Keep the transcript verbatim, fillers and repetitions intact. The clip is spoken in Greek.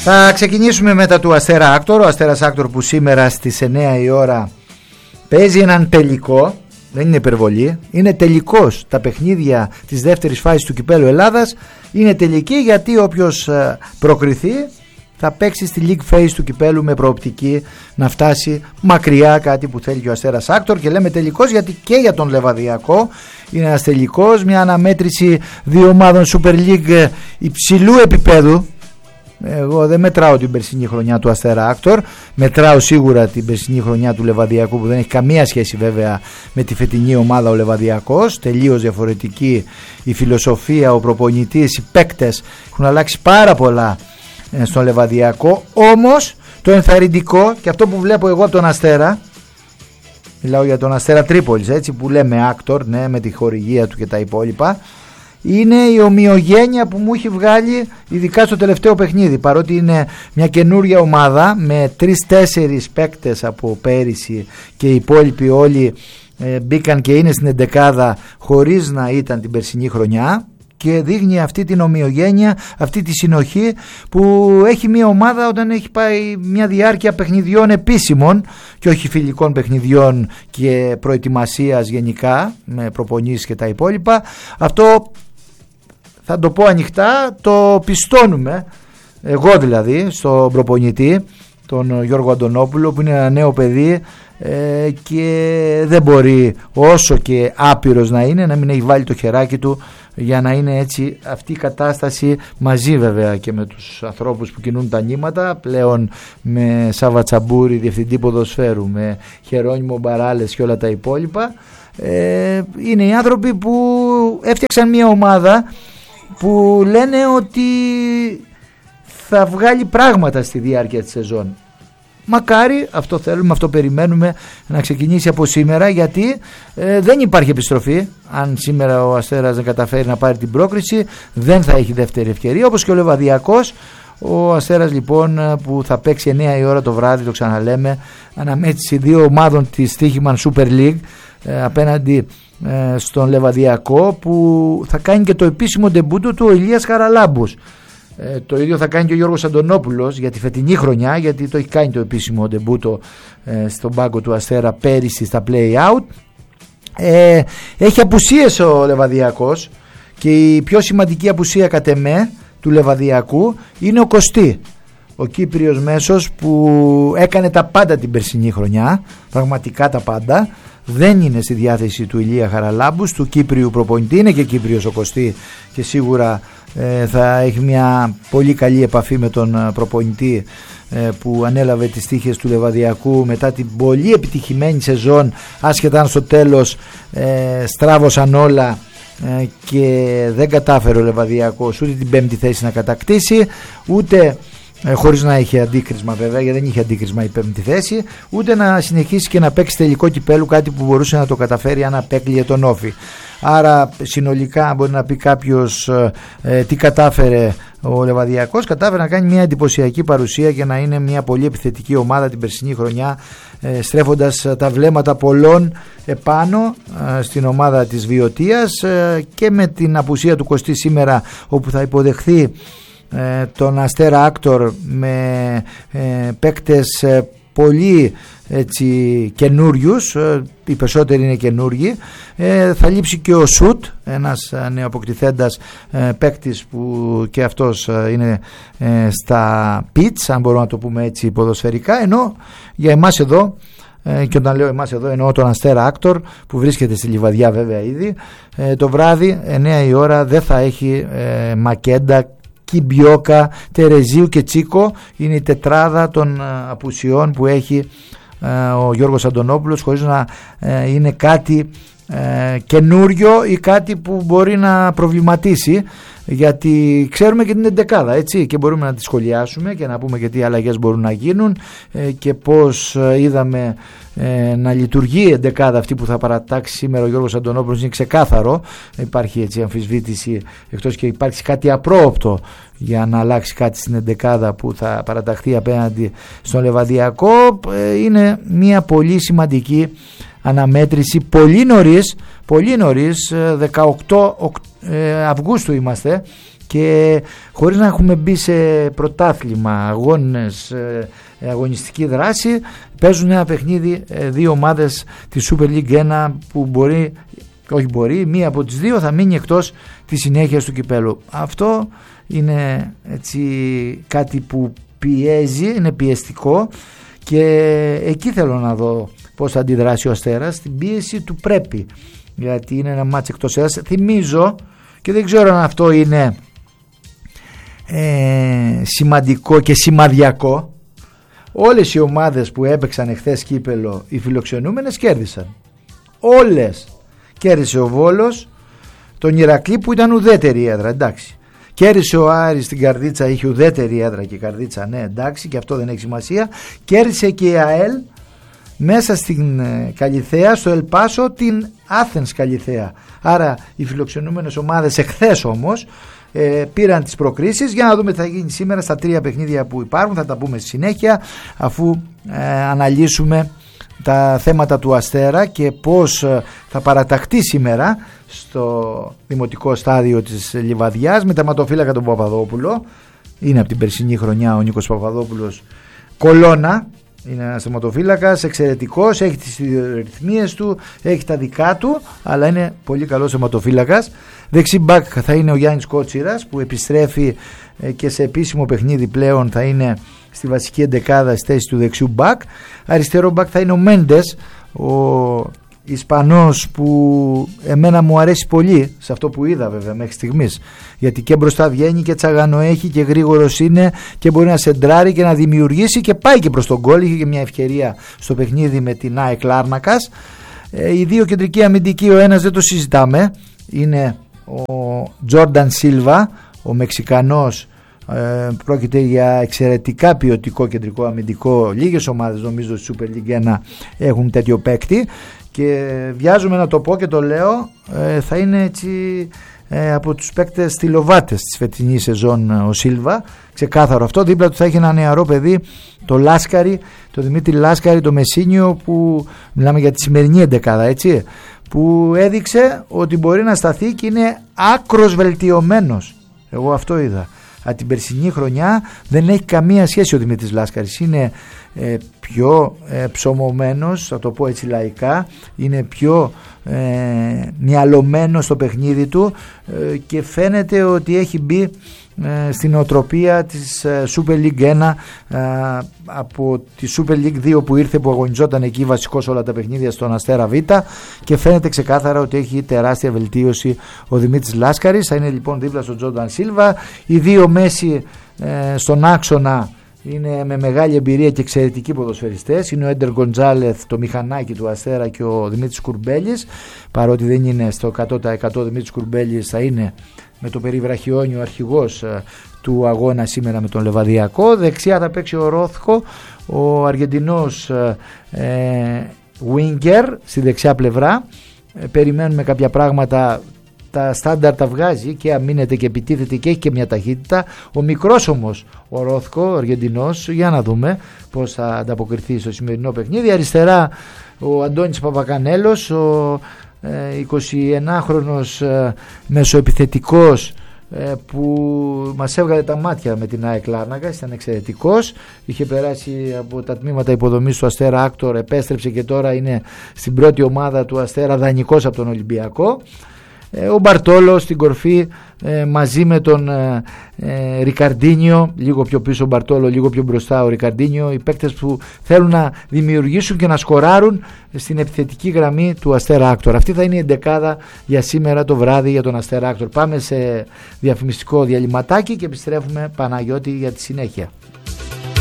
Θα ξεκινήσουμε μετά του Αστέρα Άκτορ. Ο Αστέρας Άκτορ που σήμερα στις εννιά η ώρα παίζει έναν τελικό. Δεν είναι υπερβολή, είναι τελικός. Τα παιχνίδια της δεύτερης φάσης του Κυπέλλου Ελλάδας είναι τελική, γιατί όποιος προκριθεί θα παίξει στη League Phase του Κυπέλλου με προοπτική να φτάσει μακριά, κάτι που θέλει και ο Αστέρας Άκτορ. Και λέμε τελικός γιατί και για τον Λεβαδιακό είναι ένας τελικός, μια αναμέτρηση δύο ομάδων Super League υψηλού επίπεδου. Εγώ δεν μετράω την περσινή χρονιά του Αστέρα Άκτορ, μετράω σίγουρα την περσινή χρονιά του Λεβαδιακού, που δεν έχει καμία σχέση βέβαια με τη φετινή ομάδα ο Λεβαδιακός. Τελείως διαφορετική η φιλοσοφία, ο προπονητής, οι παίκτες έχουν αλλάξει πάρα πολλά στον Λεβαδιακό. Όμως το ενθαρρυντικό και αυτό που βλέπω εγώ από τον Αστέρα, μιλάω για τον Αστέρα Τρίπολης, έτσι που λέμε Άκτορ, ναι, με τη χορηγία του και τα υπόλοιπα, είναι η ομοιογένεια που μου έχει βγάλει ειδικά στο τελευταίο παιχνίδι. Παρότι είναι μια καινούρια ομάδα με τρεις-τέσσερις παίκτες από πέρυσι και οι υπόλοιποι όλοι ε, μπήκαν και είναι στην εντεκάδα χωρίς να ήταν την περσινή χρονιά, και δείχνει αυτή την ομοιογένεια, αυτή τη συνοχή που έχει μια ομάδα όταν έχει πάει μια διάρκεια παιχνιδιών επίσημων και όχι φιλικών παιχνιδιών και προετοιμασίας γενικά με προπονήσεις και τα υπόλοιπα. Αυτό θα το πω ανοιχτά, το πιστώνουμε εγώ δηλαδή στον προπονητή, τον Γιώργο Αντωνόπουλο, που είναι ένα νέο παιδί ε, και δεν μπορεί, όσο και άπειρος να είναι, να μην έχει βάλει το χεράκι του για να είναι έτσι αυτή η κατάσταση, μαζί βέβαια και με τους ανθρώπους που κινούν τα νήματα πλέον, με Σάβα Τσαμπούρη διευθυντή ποδοσφαίρου, με Χερόνιμο Μπαράλες και όλα τα υπόλοιπα. ε, είναι οι άνθρωποι που έφτιαξαν μια ομάδα που λένε ότι θα βγάλει πράγματα στη διάρκεια της σεζόν. Μακάρι, αυτό θέλουμε, αυτό περιμένουμε να ξεκινήσει από σήμερα, γιατί ε, δεν υπάρχει επιστροφή. Αν σήμερα ο Αστέρας δεν καταφέρει να πάρει την πρόκριση, δεν θα έχει δεύτερη ευκαιρία, όπως και ο Λεβαδιακός. Ο Αστέρας λοιπόν που θα παίξει εννιά η ώρα το βράδυ, το ξαναλέμε, αναμέτρηση δύο ομάδων της Στοίχημαν Super League ε, απέναντι ε, στον Λεβαδιακό, που θα κάνει και το επίσημο ντεμπούτο του ο Ηλίας Χαραλάμπους. Ε, το ίδιο θα κάνει και ο Γιώργος Αντωνόπουλος για τη φετινή χρονιά, γιατί το έχει κάνει το επίσημο ντεμπούτο ε, στον πάγκο του Αστέρα πέρυσι στα play-out. Ε, έχει απουσίες ο Λεβαδιακός και η πιο σημαντική απουσία κατ' εμέ του Λεβαδιακού είναι ο Κωστή, ο Κύπριος μέσος που έκανε τα πάντα την περσινή χρονιά, πραγματικά τα πάντα. Δεν είναι στη διάθεση του Ηλία Χαραλάμπους, του Κύπριου προπονητή. Είναι και Κύπριος ο Κωστή και σίγουρα ε, θα έχει μια πολύ καλή επαφή με τον προπονητή ε, που ανέλαβε τις τύχες του Λεβαδιακού μετά την πολύ επιτυχημένη σεζόν, άσχετα αν στο τέλος ε, στράβωσαν όλα ε, και δεν κατάφερε ο Λεβαδιακός ούτε την πέμπτη θέση να κατακτήσει, ούτε Ε, χωρίς να είχε αντίκρισμα βέβαια, γιατί δεν είχε αντίκρισμα η πέμπτη θέση, ούτε να συνεχίσει και να παίξει τελικό κυπέλου, κάτι που μπορούσε να το καταφέρει αν απέκλειε τον Όφη. Άρα συνολικά μπορεί να πει κάποιος ε, τι κατάφερε ο Λεβαδιακός. Κατάφερε να κάνει μια εντυπωσιακή παρουσία και να είναι μια πολύ επιθετική ομάδα την περσινή χρονιά, ε, στρέφοντας τα βλέμματα πολλών επάνω ε, στην ομάδα της Βιωτίας, ε, και με την απουσία του Κωστή σήμερα, όπου θα υποδεχθεί ε, τον Αστέρα Άκτορ με ε, παίκτες ε, πολύ έτσι καινούριους, οι περισσότεροι είναι καινούργοι. ε, θα λείψει και ο Σουτ, ένας νεοαποκτηθέντας ε, παίκτης που και αυτός ε, είναι ε, στα πιτς, αν μπορούμε να το πούμε έτσι ποδοσφαιρικά, ενώ για εμάς εδώ, ε, και όταν λέω εμάς εδώ εννοώ τον Αστέρα Άκτορ που βρίσκεται στη Λιβαδιά βέβαια ήδη, ε, το βράδυ εννιά η ώρα δεν θα έχει ε, Μακέντα, Κιμπιόκα, Τερεζίου και Τσίκο. Είναι η τετράδα των uh, απουσιών που έχει uh, ο Γιώργος Αντωνόπουλος, χωρίς να uh, είναι κάτι uh, καινούριο ή κάτι που μπορεί να προβληματίσει, γιατί ξέρουμε και την εντεκάδα, έτσι, και μπορούμε να τη σχολιάσουμε και να πούμε και τι αλλαγές μπορούν να γίνουν uh, και πώς uh, είδαμε uh, να λειτουργεί η εντεκάδα αυτή που θα παρατάξει σήμερα ο Γιώργος Αντωνόπουλος. Είναι ξεκάθαρο, υπάρχει έτσι αμφισβήτηση, εκτός και υπάρχει κάτι απρόοπτο για να αλλάξει κάτι στην εντεκάδα που θα παραταχθεί απέναντι στον Λεβαδιακό. Είναι μια πολύ σημαντική αναμέτρηση, πολύ νωρίς, πολύ νωρίς, δεκαοκτώ Αυγούστου είμαστε και χωρίς να έχουμε μπει σε πρωτάθλημα, αγώνες, αγωνιστική δράση, παίζουν ένα παιχνίδι δύο ομάδες της Super League ένα που μπορεί, όχι μπορεί, μία από τις δύο θα μείνει εκτός της συνέχειας του κυπέλου. Αυτό είναι έτσι κάτι που πιέζει, είναι πιεστικό και εκεί θέλω να δω πώς θα αντιδράσει ο Αστέρας στην πίεση του πρέπει, γιατί είναι ένα μάτς εκτός έδρας. Θυμίζω, και δεν ξέρω αν αυτό είναι ε, σημαντικό και σημαδιακό, όλες οι ομάδες που έπαιξαν εχθές κύπελο, οι φιλοξενούμενες, κέρδισαν. Όλες. Κέρδισε ο Βόλος τον Ηρακλή που ήταν ουδέτερη έδρα, εντάξει. Κέρδισε ο Άρης στην Καρδίτσα, είχε ουδέτερη έδρα και η Καρδίτσα, ναι, εντάξει, και αυτό δεν έχει σημασία. Κέρδισε και η ΑΕΛ μέσα στην Καλιθέα, στο Ελπάσο, την Athens Καλιθέα. Άρα οι φιλοξενούμενες ομάδες εχθές όμως ε, πήραν τις προκρίσεις. Για να δούμε τι θα γίνει σήμερα στα τρία παιχνίδια που υπάρχουν, θα τα πούμε στη συνέχεια, αφού ε, αναλύσουμε τα θέματα του Αστέρα και πώς θα παραταχτεί σήμερα στο δημοτικό στάδιο της Λιβαδιάς με τερματοφύλακα τον Παπαδόπουλο. Είναι από την περσινή χρονιά ο Νίκος Παπαδόπουλος, κολόνα. Είναι ένας τερματοφύλακας εξαιρετικός, έχει τις ρυθμίες του, έχει τα δικά του, αλλά είναι πολύ καλός τερματοφύλακας. Δεξί μπακ θα είναι ο Γιάννης Κότσιρας, που επιστρέφει και σε επίσημο παιχνίδι πλέον θα είναι στη βασική εντεκάδα στη θέση του δεξιού μπακ. Αριστερό μπακ θα είναι ο Μέντες, ο Ισπανός, που εμένα μου αρέσει πολύ σε αυτό που είδα βέβαια μέχρι στιγμής, γιατί και μπροστά βγαίνει και τσαγανό έχει και γρήγορος είναι και μπορεί να σεντράρει και να δημιουργήσει και πάει και προς τον γκολ. Είχε και μια ευκαιρία στο παιχνίδι με την ΑΕΚ Λάρνακας. ε, οι δύο κεντρικοί αμυντικοί, ο ένας δεν το συζητάμε, είναι ο Τζόρνταν Σίλβα, ο Μεξικανός. Ε, πρόκειται για εξαιρετικά ποιοτικό κεντρικό αμυντικό. Λίγες ομάδες νομίζω στη Super League ένα έχουν τέτοιο παίκτη και βιάζομαι να το πω και το λέω, ε, θα είναι έτσι ε, από τους παίκτες τηλοβάτες της φετινής σεζόν ο Σίλβα, ξεκάθαρο αυτό. Δίπλα του θα έχει ένα νεαρό παιδί, το Λάσκαρη, το Δημήτρη Λάσκαρη, το Μεσίνιο, που μιλάμε για τη σημερινή εντεκάδα, έτσι, που έδειξε ότι μπορεί να σταθεί και είναι άκρος βελτιωμένος. Εγώ αυτό είδα. Από την περσινή χρονιά δεν έχει καμία σχέση ο Δημήτρης Λάσκαρης. Είναι ε, πιο ε, ψωμωμένος, θα το πω έτσι λαϊκά, είναι πιο ε, μυαλωμένος στο παιχνίδι του ε, και φαίνεται ότι έχει μπει ε, στην οτροπία της ε, Super League ένα ε, από τη Super League δύο που ήρθε, που αγωνιζόταν εκεί βασικός όλα τα παιχνίδια στον Αστέρα Β, και φαίνεται ξεκάθαρα ότι έχει τεράστια βελτίωση ο Δημήτρης Λάσκαρης. Θα είναι λοιπόν δίπλα στον Τζόρνταν Σίλβα. Οι δύο μέση ε, στον άξονα είναι με μεγάλη εμπειρία και εξαιρετικοί ποδοσφαιριστές. Είναι ο Έντερ Γκοντζάλεθ, το μηχανάκι του Αστέρα, και ο Δημήτρης Κουρμπέλης. Παρότι δεν είναι στο εκατό τοις εκατό ο Δημήτρης Κουρμπέλης, θα είναι με το περιβραχιόνιο αρχηγός ε, του αγώνα σήμερα με τον Λεβαδιακό. Δεξιά θα παίξει ο Ρόθκο, ο Αργεντινός ε, Winger στη δεξιά πλευρά. Ε, περιμένουμε κάποια πράγματα. Τα στάνταρ τα βγάζει και αμήνεται και επιτίθεται και έχει και μια ταχύτητα. Ο μικρός όμως ο Ρόθκο, ο Αργεντινός, για να δούμε πώς θα ανταποκριθεί στο σημερινό παιχνίδι. Αριστερά ο Αντώνης Παπακανέλος, ο ε, εικοσιενάχρονος ε, μεσοεπιθετικός, ε, που μας έβγαλε τα μάτια με την ΑΕΚ Λάρνακα. Ήταν εξαιρετικός, είχε περάσει από τα τμήματα υποδομής του Αστέρα Άκτορ, επέστρεψε και τώρα είναι στην πρώτη ομάδα του Αστέρα, δανεικός από τον Ολυμπιακό. Ο Μπαρτόλο στην κορφή ε, μαζί με τον ε, ε, Ρικαρντίνιο, λίγο πιο πίσω ο Μπαρτόλο, λίγο πιο μπροστά ο Ρικαρντίνιο, οι παίκτες που θέλουν να δημιουργήσουν και να σκοράρουν στην επιθετική γραμμή του Αστέρα Άκτορ. Αυτή θα είναι η εντεκάδα για σήμερα το βράδυ για τον Αστέρα Άκτορ. Πάμε σε διαφημιστικό διαλυματάκι και επιστρέφουμε, Παναγιώτη, για τη συνέχεια.